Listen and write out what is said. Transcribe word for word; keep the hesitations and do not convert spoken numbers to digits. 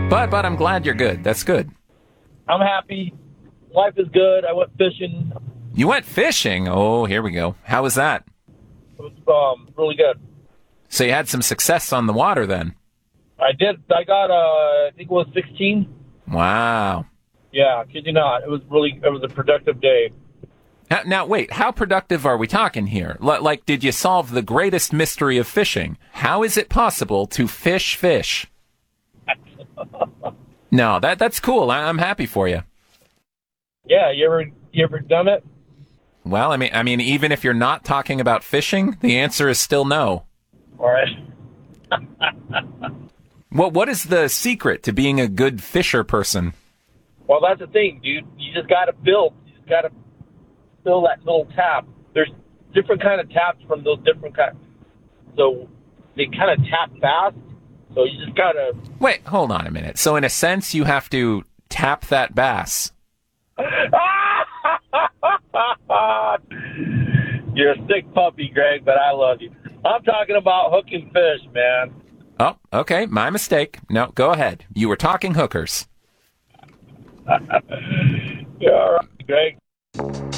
But, but I'm glad you're good. That's good. I'm happy. Life is good. I went fishing. You went fishing? Oh, here we go. How was that? It was um, really good. So you had some success on the water then? I did. I got, uh, I think it was sixteen. Wow. Yeah, kid you not. It was really, it was a productive day. Now, now wait, how productive are we talking here? L- like, did you solve the greatest mystery of fishing? How is it possible to fish fish? No, that that's cool. I- I'm happy for you. Yeah, you ever you ever done it? Well, I mean, I mean, even if you're not talking about fishing, the answer is still no. All right. What what is the secret to being a good fisher person? Well, that's the thing, dude. You just got to build. You just got to fill that little tap. There's different kind of taps from those different kind. So they kind of tap fast. So you just got to. Wait, hold on a minute. So in a sense, you have to tap that bass. You're a sick puppy, Greg, but I love you. I'm talking about hooking fish, man. Oh, okay. My mistake. No, go ahead. You were talking hookers. You're all right, Greg.